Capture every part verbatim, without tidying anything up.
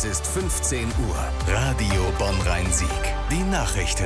Es ist fünfzehn Uhr. Radio Bonn-Rhein-Sieg. Die Nachrichten.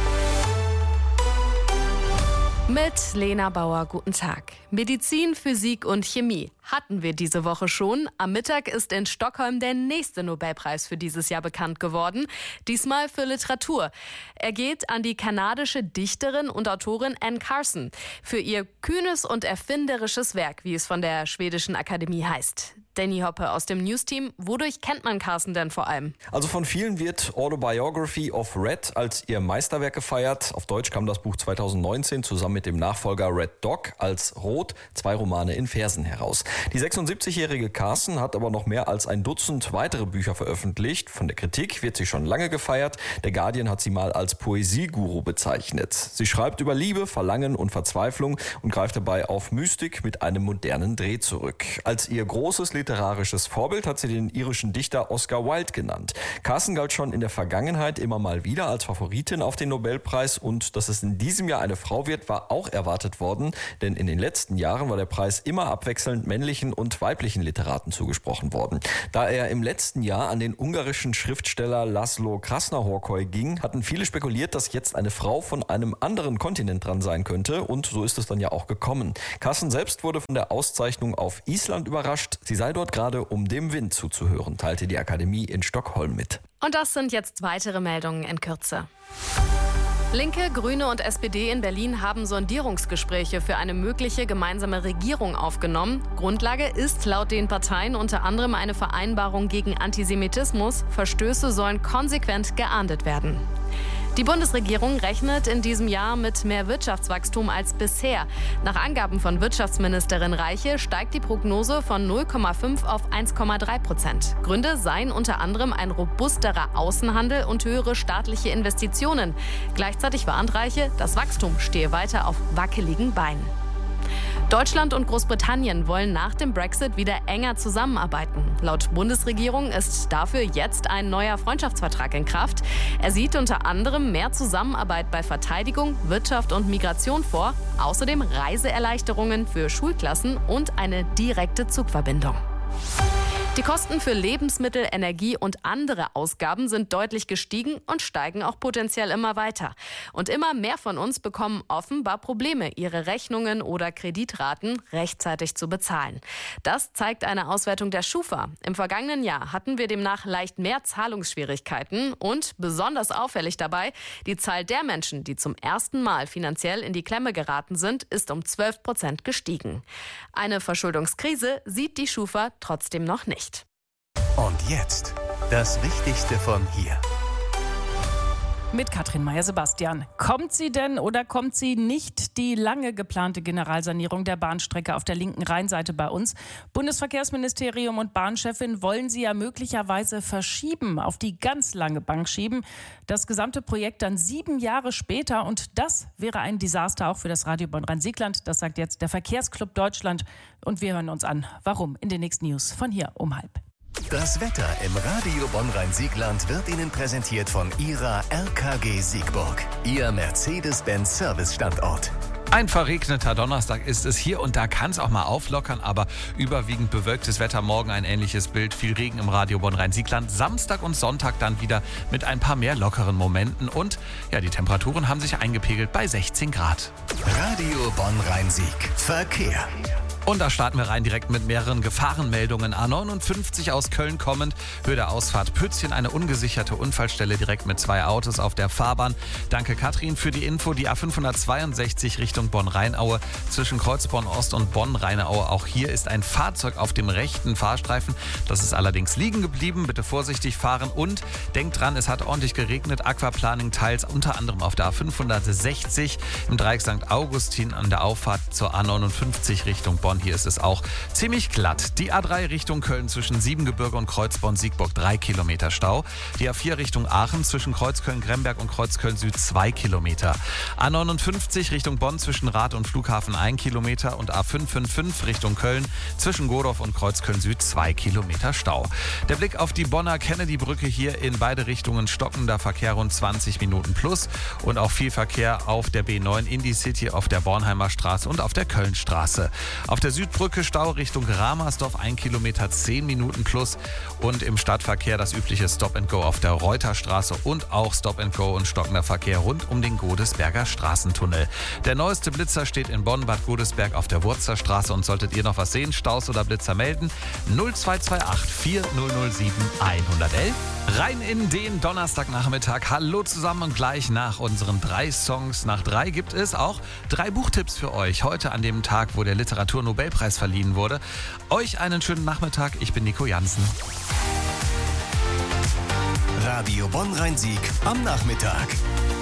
Mit Lena Bauer, guten Tag. Medizin, Physik und Chemie hatten wir diese Woche schon. Am Mittag ist in Stockholm der nächste Nobelpreis für dieses Jahr bekannt geworden. Diesmal für Literatur. Er geht an die kanadische Dichterin und Autorin Anne Carson für ihr kühnes und erfinderisches Werk, wie es von der schwedischen Akademie heißt. Danny Hoppe aus dem News-Team. Wodurch kennt man Carson denn vor allem? Also von vielen wird Autobiography of Red als ihr Meisterwerk gefeiert. Auf Deutsch kam das Buch zweitausendneunzehn zusammen mit dem Nachfolger Red Dog als Rot, zwei Romane in Versen heraus. Die sechsundsiebzigjährige Carson hat aber noch mehr als ein Dutzend weitere Bücher veröffentlicht. Von der Kritik wird sie schon lange gefeiert. Der Guardian hat sie mal als Poesieguru bezeichnet. Sie schreibt über Liebe, Verlangen und Verzweiflung und greift dabei auf Mystik mit einem modernen Dreh zurück. Als ihr großes literarisches Vorbild hat sie den irischen Dichter Oscar Wilde genannt. Carson galt schon in der Vergangenheit immer mal wieder als Favoritin auf den Nobelpreis und dass es in diesem Jahr eine Frau wird, war auch erwartet worden, denn in den letzten Jahren war der Preis immer abwechselnd männlichen und weiblichen Literaten zugesprochen worden. Da er im letzten Jahr an den ungarischen Schriftsteller Laszlo Krasznahorkai ging, hatten viele spekuliert, dass jetzt eine Frau von einem anderen Kontinent dran sein könnte und so ist es dann ja auch gekommen. Carson selbst wurde von der Auszeichnung auf Island überrascht. Sie sei dort gerade, um dem Wind zuzuhören, teilte die Akademie in Stockholm mit. Und das sind jetzt weitere Meldungen in Kürze. Linke, Grüne und S P D in Berlin haben Sondierungsgespräche für eine mögliche gemeinsame Regierung aufgenommen. Grundlage ist laut den Parteien unter anderem eine Vereinbarung gegen Antisemitismus. Verstöße sollen konsequent geahndet werden. Die Bundesregierung rechnet in diesem Jahr mit mehr Wirtschaftswachstum als bisher. Nach Angaben von Wirtschaftsministerin Reiche steigt die Prognose von null Komma fünf auf eins Komma drei Prozent. Gründe seien unter anderem ein robusterer Außenhandel und höhere staatliche Investitionen. Gleichzeitig warnt Reiche, das Wachstum stehe weiter auf wackeligen Beinen. Deutschland und Großbritannien wollen nach dem Brexit wieder enger zusammenarbeiten. Laut Bundesregierung ist dafür jetzt ein neuer Freundschaftsvertrag in Kraft. Er sieht unter anderem mehr Zusammenarbeit bei Verteidigung, Wirtschaft und Migration vor, außerdem Reiseerleichterungen für Schulklassen und eine direkte Zugverbindung. Die Kosten für Lebensmittel, Energie und andere Ausgaben sind deutlich gestiegen und steigen auch potenziell immer weiter. Und immer mehr von uns bekommen offenbar Probleme, ihre Rechnungen oder Kreditraten rechtzeitig zu bezahlen. Das zeigt eine Auswertung der Schufa. Im vergangenen Jahr hatten wir demnach leicht mehr Zahlungsschwierigkeiten und besonders auffällig dabei, die Zahl der Menschen, die zum ersten Mal finanziell in die Klemme geraten sind, ist um zwölf Prozent gestiegen. Eine Verschuldungskrise sieht die Schufa trotzdem noch nicht. Und jetzt das Wichtigste von hier. Mit Katrin Meyer-Sebastian. Kommt sie denn oder kommt sie nicht, die lange geplante Generalsanierung der Bahnstrecke auf der linken Rheinseite bei uns? Bundesverkehrsministerium und Bahnchefin wollen sie ja möglicherweise verschieben, auf die ganz lange Bank schieben. Das gesamte Projekt dann sieben Jahre später und das wäre ein Desaster auch für das Radio Bonn-Rhein-Siegland. Das sagt jetzt der Verkehrsclub Deutschland und wir hören uns an, warum in den nächsten News von hier um halb. Das Wetter im Radio Bonn-Rhein-Siegland wird Ihnen präsentiert von Ihrer R K G Siegburg, Ihr Mercedes-Benz-Service-Standort. Ein verregneter Donnerstag ist es hier und da kann es auch mal auflockern, aber überwiegend bewölktes Wetter, morgen ein ähnliches Bild, viel Regen im Radio Bonn-Rhein-Siegland, Samstag und Sonntag dann wieder mit ein paar mehr lockeren Momenten und ja, die Temperaturen haben sich eingepegelt bei sechzehn Grad. Radio Bonn-Rhein-Sieg, Verkehr. Und da starten wir rein direkt mit mehreren Gefahrenmeldungen. A neunundfünfzig aus Köln kommend, Höhe der Ausfahrt Pützchen, eine ungesicherte Unfallstelle direkt mit zwei Autos auf der Fahrbahn. Danke Katrin für die Info. Die A fünfhundertzweiundsechzig Richtung Bonn-Rheinaue zwischen Kreuzborn-Ost und Bonn-Rheinaue. Auch hier ist ein Fahrzeug auf dem rechten Fahrstreifen. Das ist allerdings liegen geblieben. Bitte vorsichtig fahren und denkt dran, es hat ordentlich geregnet. Aquaplaning teils unter anderem auf der A fünfhundertsechzig im Dreieck Sankt Augustin an der Auffahrt zur A neunundfünfzig Richtung Bonn. Hier ist es auch ziemlich glatt. Die A drei Richtung Köln zwischen Siebengebirge und Kreuzborn-Siegburg drei Kilometer Stau. Die A vier Richtung Aachen zwischen Kreuzköln-Gremberg und Kreuzköln-Süd zwei Kilometer. A neunundfünfzig Richtung Bonn zwischen Rath und Flughafen ein Kilometer und A fünfhundertfünfundfünfzig Richtung Köln zwischen Godorf und Kreuzköln-Süd zwei Kilometer Stau. Der Blick auf die Bonner Kennedy-Brücke hier in beide Richtungen, stockender Verkehr rund zwanzig Minuten plus und auch viel Verkehr auf der B neun in die City, auf der Bornheimer Straße und auf der Kölnstraße. Auf der der Südbrücke Stau Richtung Ramersdorf, ein Kilometer, zehn Minuten plus. Und im Stadtverkehr das übliche Stop-and-Go auf der Reuterstraße und auch Stop-and-Go und stockender Verkehr rund um den Godesberger Straßentunnel. Der neueste Blitzer steht in Bonn-Bad Godesberg auf der Wurzerstraße. Und solltet ihr noch was sehen, Staus oder Blitzer melden, null zwei zwei acht vier null null sieben eins null eins. Rein in den Donnerstagnachmittag. Hallo zusammen und gleich nach unseren drei Songs nach drei gibt es auch drei Buchtipps für euch. Heute an dem Tag, wo der Literaturnobelpreis verliehen wurde. Euch einen schönen Nachmittag. Ich bin Nico Jansen. Radio Bonn-Rhein-Sieg am Nachmittag.